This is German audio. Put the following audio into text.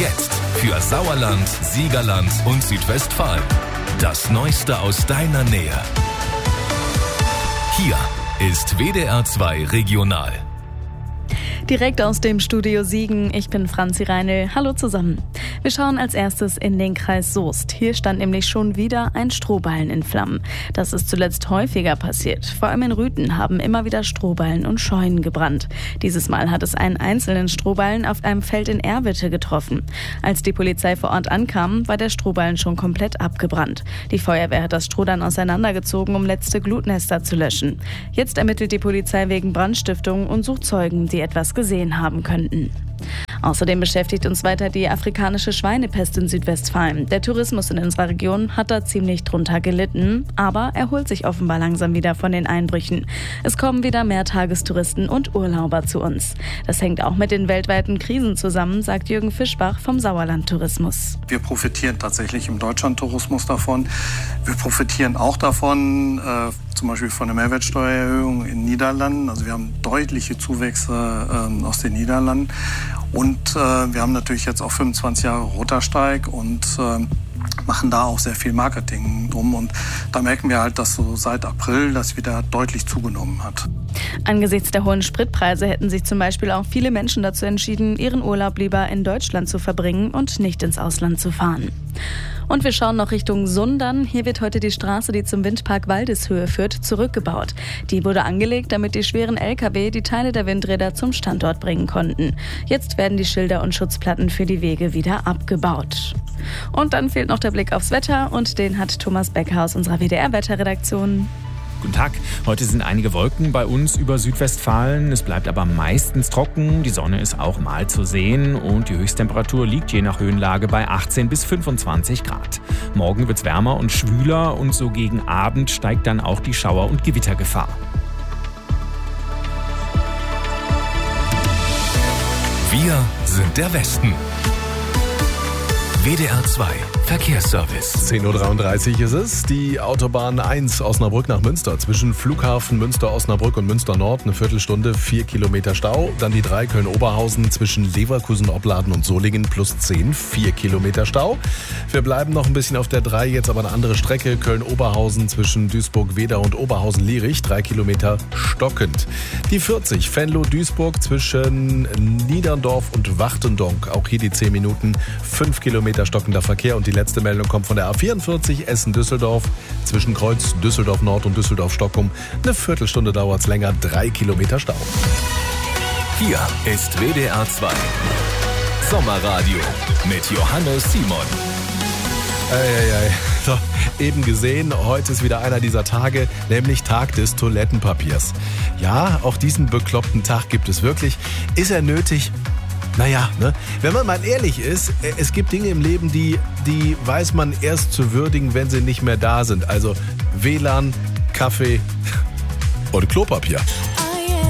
Jetzt für Sauerland, Siegerland und Südwestfalen. Das Neueste aus deiner Nähe. Hier ist WDR 2 Regional. Direkt aus dem Studio Siegen, ich bin Franzi Reinl. Hallo zusammen. Wir schauen als erstes in den Kreis Soest. Hier stand nämlich schon wieder ein Strohballen in Flammen. Das ist zuletzt häufiger passiert. Vor allem in Rüthen haben immer wieder Strohballen und Scheunen gebrannt. Dieses Mal hat es einen einzelnen Strohballen auf einem Feld in Erwitte getroffen. Als die Polizei vor Ort ankam, war der Strohballen schon komplett abgebrannt. Die Feuerwehr hat das Stroh dann auseinandergezogen, um letzte Glutnester zu löschen. Jetzt ermittelt die Polizei wegen Brandstiftung und sucht Zeugen, die etwas gesehen haben könnten. Außerdem beschäftigt uns weiter die afrikanische Schweinepest in Südwestfalen. Der Tourismus in unserer Region hat da ziemlich drunter gelitten, aber erholt sich offenbar langsam wieder von den Einbrüchen. Es kommen wieder mehr Tagestouristen und Urlauber zu uns. Das hängt auch mit den weltweiten Krisen zusammen, sagt Jürgen Fischbach vom Sauerland Tourismus. Wir profitieren tatsächlich im Deutschlandtourismus davon. Wir profitieren auch davon, zum Beispiel von der Mehrwertsteuererhöhung in den Niederlanden. Also wir haben deutliche Zuwächse aus den Niederlanden. Und wir haben natürlich jetzt auch 25 Jahre Rottersteig und machen da auch sehr viel Marketing drum. Und da merken wir halt, dass so seit April das wieder deutlich zugenommen hat. Angesichts der hohen Spritpreise hätten sich zum Beispiel auch viele Menschen dazu entschieden, ihren Urlaub lieber in Deutschland zu verbringen und nicht ins Ausland zu fahren. Und wir schauen noch Richtung Sundern. Hier wird heute die Straße, die zum Windpark Waldeshöhe führt, zurückgebaut. Die wurde angelegt, damit die schweren Lkw die Teile der Windräder zum Standort bringen konnten. Jetzt werden die Schilder und Schutzplatten für die Wege wieder abgebaut. Und dann fehlt noch der Blick aufs Wetter und den hat Thomas Becker aus unserer WDR-Wetterredaktion. Guten Tag. Heute sind einige Wolken bei uns über Südwestfalen. Es bleibt aber meistens trocken. Die Sonne ist auch mal zu sehen und die Höchsttemperatur liegt je nach Höhenlage bei 18 bis 25 Grad. Morgen wird's wärmer und schwüler und so gegen Abend steigt dann auch die Schauer- und Gewittergefahr. Wir sind der Westen. WDR 2 Verkehrsservice. 10.33 Uhr ist es. Die Autobahn 1 Osnabrück nach Münster zwischen Flughafen Münster-Osnabrück und Münster-Nord eine Viertelstunde, 4 Kilometer Stau. Dann die 3 Köln-Oberhausen zwischen Leverkusen-Opladen und Solingen plus 10, 4 Kilometer Stau. Wir bleiben noch ein bisschen auf der 3, jetzt aber eine andere Strecke. Köln-Oberhausen zwischen Duisburg-Wedau und Oberhausen-Lierich, 3 Kilometer stockend. Die 40 Venlo-Duisburg zwischen Niederndorf und Wachtendonk. Auch hier die 10 Minuten, 5 Kilometer stockender Verkehr. Und die letzte Meldung kommt von der A44 Essen-Düsseldorf. Zwischen Kreuz Düsseldorf-Nord und Düsseldorf-Stockholm. Eine Viertelstunde dauert es länger, 3 Kilometer Stau. Hier ist WDR 2 Sommerradio mit Johannes Simon. So, eben gesehen, heute ist wieder einer dieser Tage, nämlich Tag des Toilettenpapiers. Ja, auch diesen bekloppten Tag gibt es wirklich. Ist er nötig? Naja, ne? Wenn man mal ehrlich ist, es gibt Dinge im Leben, die weiß man erst zu würdigen, wenn sie nicht mehr da sind. Also WLAN, Kaffee und Klopapier.